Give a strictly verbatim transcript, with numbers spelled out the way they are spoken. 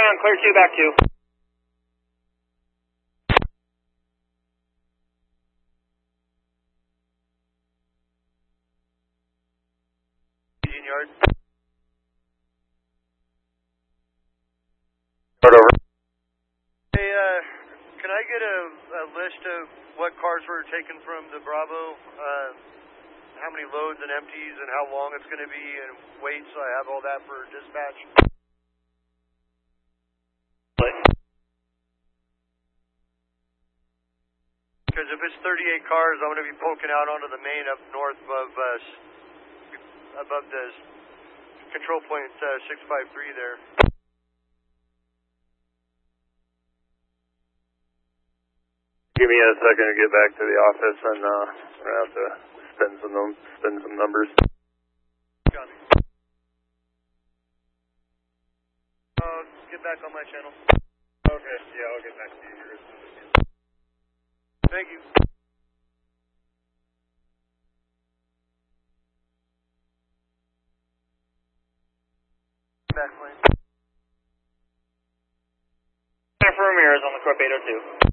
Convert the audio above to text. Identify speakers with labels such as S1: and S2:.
S1: ground, clear two, back two.
S2: Eugene Yard.
S1: Yard over.
S2: Hey, uh, can I get a, a list of what cars were taken from the Bravo? Uh, how many loads and empties and how long it's going to be and weight, so I have all that for dispatch? Because if it's thirty-eight cars, I'm going to be poking out onto the main up north of us, above the control point uh, six five three there.
S3: Give me a second to get back to the office, and uh, we're going to have to spin some, num spin some numbers.
S2: Got me. Uh, get back on my channel.
S3: Okay, yeah, I'll get back to you here as soon as I can.
S2: Thank you.
S1: Jennifer Ramirez on the Corp eight oh two.